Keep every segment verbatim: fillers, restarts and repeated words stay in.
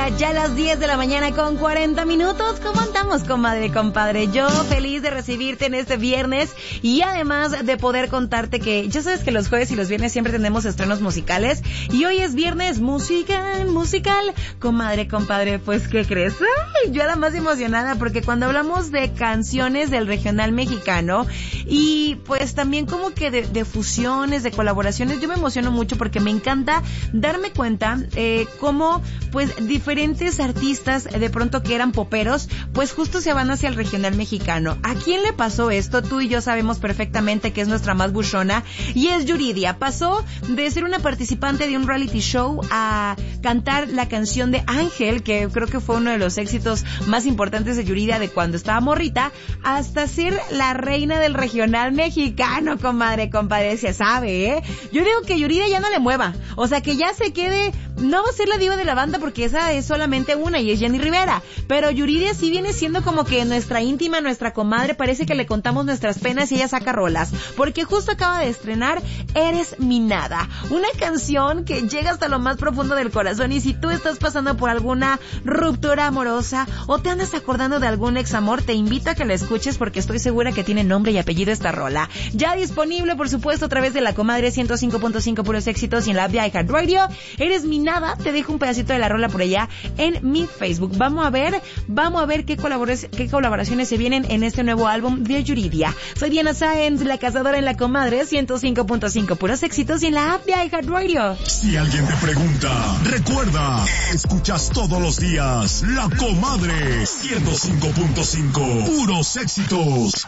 Mediodía, ya a las diez de la mañana con cuarenta minutos. ¿Cómo andamos, comadre, compadre? Yo feliz de recibirte en este viernes y además de poder contarte que ya sabes que los jueves y los viernes siempre tenemos estrenos musicales y hoy es viernes musical, musical. Comadre, compadre, pues ¿qué crees? Ay, yo era más emocionada porque cuando hablamos de canciones del regional mexicano y pues también como que de, de fusiones, de colaboraciones, yo me emociono mucho porque me encanta darme cuenta eh, cómo pues diferentes artistas de pronto que eran poperos pues justo se van hacia el regional mexicano. ¿A quién le pasó esto? Tú y yo sabemos perfectamente que es nuestra más buchona y es Yuridia. Pasó de ser una participante de un reality show a cantar la canción de Ángel, que creo que fue uno de los éxitos más importantes de Yuridia de cuando estaba morrita, hasta ser la reina del regional mexicano, comadre, compadre, se sabe, ¿eh? Yo digo que Yuridia ya no le mueva, o sea, que ya se quede, no va a ser la diva de la banda porque esa es solamente una y es Jenny Rivera, pero Yuridia sí viene siendo como que nuestra íntima, nuestra comadre, parece que le contamos nuestras penas y ella saca rolas, porque justo acaba de estrenar Eres mi nada, una canción que llega hasta lo más profundo del corazón y si tú estás pasando por alguna ruptura amorosa o te andas acordando de algún ex amor, te invito a que la escuches porque estoy segura que tiene nombre y apellido esta rola. Ya disponible, por supuesto, a través de la comadre ciento cinco punto cinco puros éxitos y en la app de iHeartRadio. Eres mi nada, te dejo un pedacito de la rola por allá en mi Facebook. Vamos a ver, vamos a ver qué, colaboraciones, qué colaboraciones se vienen en este nuevo álbum de Yuridia. Soy Diana Sáenz, la cazadora en la comadre ciento cinco punto cinco puros éxitos y en la app de iHeartRadio. Si alguien te pregunta, recuerda, escuchas todos los días La Comadre ciento cinco punto cinco puros éxitos.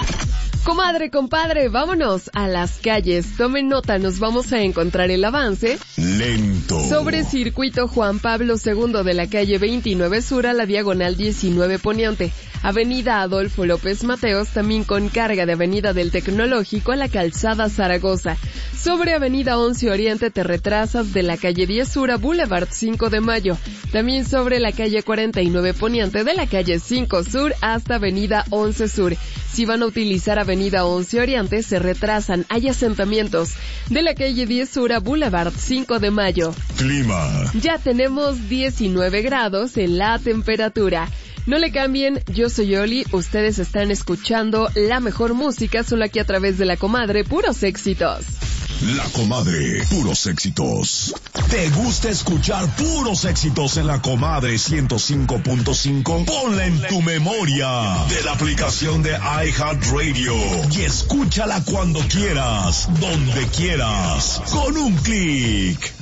Comadre, compadre, vámonos a las calles. Tomen nota, nos vamos a encontrar el avance lento sobre Circuito Juan Pablo segundo de la calle veintinueve Sur a la diagonal diecinueve Poniente. Avenida Adolfo López Mateos, también con carga de Avenida del Tecnológico a la Calzada Zaragoza. Sobre Avenida once Oriente te retrasas de la calle diez Sur a Boulevard cinco de Mayo. También sobre la calle cuarenta y nueve Poniente de la calle cinco Sur hasta Avenida once Sur. Si van a utilizar Avenida once Oriente, se retrasan. Hay asentamientos de la calle diez Sur a Boulevard cinco de Mayo. Clima. Ya tenemos diecinueve grados en la temperatura. No le cambien, yo soy Oli, ustedes están escuchando la mejor música solo aquí a través de La Comadre, puros éxitos. La Comadre, puros éxitos. ¿Te gusta escuchar puros éxitos en La Comadre ciento cinco punto cinco? Ponla en tu memoria de la aplicación de iHeartRadio y escúchala cuando quieras, donde quieras, con un clic.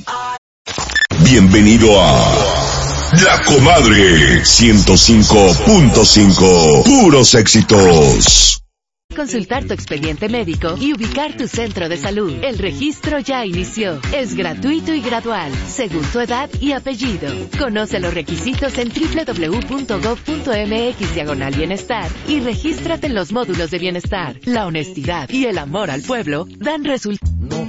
Bienvenido a La Comadre ciento cinco punto cinco, puros éxitos. Consultar tu expediente médico y ubicar tu centro de salud. El registro ya inició. Es gratuito y gradual, según tu edad y apellido. Conoce los requisitos en doble u doble u doble u punto gob punto eme equis diagonal bienestar y regístrate en los módulos de bienestar. La honestidad y el amor al pueblo dan resultados.